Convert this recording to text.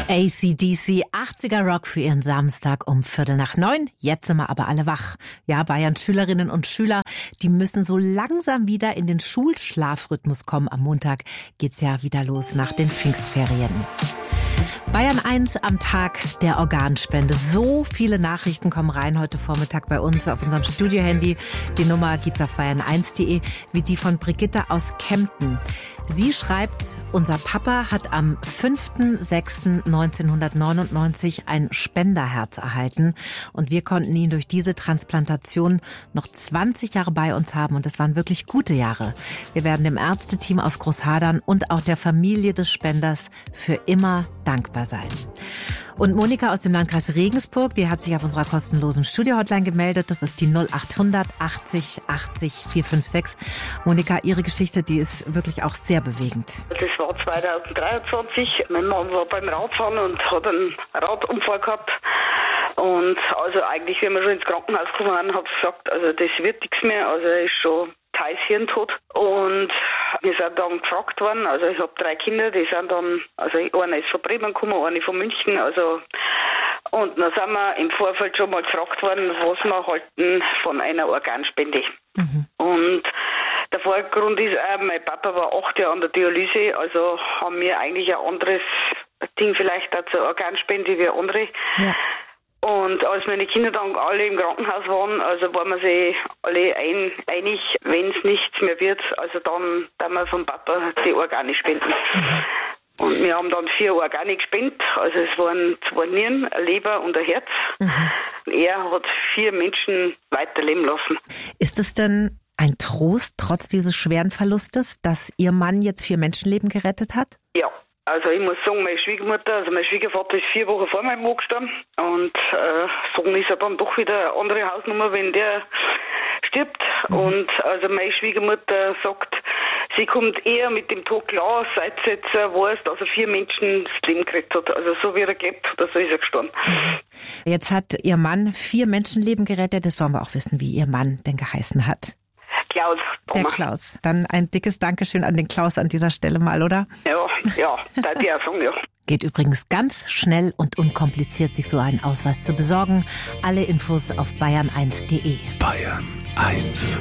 AC/DC 80er Rock für ihren Samstag um 8:45. Jetzt sind wir aber alle wach. Ja, Bayerns Schülerinnen und Schüler, die müssen so langsam wieder in den Schulschlafrhythmus kommen. Am Montag geht's ja wieder los nach den Pfingstferien. Bayern 1 am Tag der Organspende. So viele Nachrichten kommen rein heute Vormittag bei uns auf unserem Studiohandy. Die Nummer gibt's auf bayern1.de, wie die von Brigitte aus Kempten. Sie schreibt, unser Papa hat am 5.6.1999 ein Spenderherz erhalten und wir konnten ihn durch diese Transplantation noch 20 Jahre bei uns haben und das waren wirklich gute Jahre. Wir werden dem Ärzteteam aus Großhadern und auch der Familie des Spenders für immer dankbar sein. Und Monika aus dem Landkreis Regensburg, die hat sich auf unserer kostenlosen Studio-Hotline gemeldet. Das ist die 0800 80 80 456. Monika, Ihre Geschichte, die ist wirklich auch sehr bewegend. Das war 2023. Mein Mann war beim Radfahren und hat einen Radunfall gehabt. Und also eigentlich, wenn wir schon ins Krankenhaus gekommen waren, hat er gesagt, also das wird nichts mehr. Also er ist schon teils hirntot. Und wir sind dann gefragt worden, also ich habe 3 Kinder, die sind dann, also einer ist von Bremen gekommen, eine von München, also und dann sind wir im Vorfeld schon mal gefragt worden, was wir halten von einer Organspende. Und der Vorgrund ist auch, mein Papa war 8 Jahre an der Dialyse, also haben wir eigentlich ein anderes Ding vielleicht auch zur Organspende wie andere. Ja. Und als meine Kinder dann alle im Krankenhaus waren, also waren wir sich alle einig, wenn es nichts mehr wird, also dann wir vom Papa die Organe spenden. Und wir haben dann 4 Organe gespendet, also es waren 2 Nieren, eine Leber und ein Herz. Er hat 4 Menschen weiterleben lassen. Ist es denn ein Trost, trotz dieses schweren Verlustes, dass Ihr Mann jetzt 4 Menschenleben gerettet hat? Ja. Also ich muss sagen, meine Schwiegermutter, also mein Schwiegervater ist 4 Wochen vor meinem Mann gestorben und sagen ist er dann doch wieder eine andere Hausnummer, wenn der stirbt. Und also meine Schwiegermutter sagt, sie kommt eher mit dem Tod klar, seit sie jetzt weiß, dass er 4 Menschen das Leben gerettet hat. Also so wie er gelebt hat, so ist er gestorben. Jetzt hat Ihr Mann 4 Menschenleben gerettet, das wollen wir auch wissen, wie Ihr Mann denn geheißen hat. Klaus. Der Klaus. Dann ein dickes Dankeschön an den Klaus an dieser Stelle mal, oder? Ja, da die auch sagen, ja. Geht übrigens ganz schnell und unkompliziert, sich so einen Ausweis zu besorgen. Alle Infos auf bayern1.de. Bayern 1